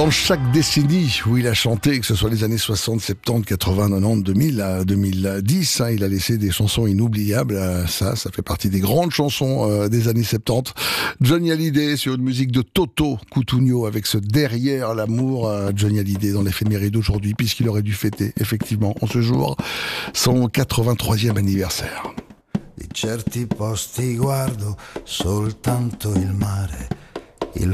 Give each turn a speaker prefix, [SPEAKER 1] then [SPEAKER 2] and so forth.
[SPEAKER 1] Dans chaque décennie où il a chanté, que ce soit les années 60, 70, 80, 90, 2000 à 2010, il a laissé des chansons inoubliables. Ça fait partie des grandes chansons des années 70. Johnny Hallyday sur une musique de Toto Cutugno avec ce Derrière l'amour. Johnny Hallyday dans l'éphéméride d'aujourd'hui, puisqu'il aurait dû fêter effectivement en ce jour son 83e anniversaire.
[SPEAKER 2] Di certi posti guardo soltanto il mare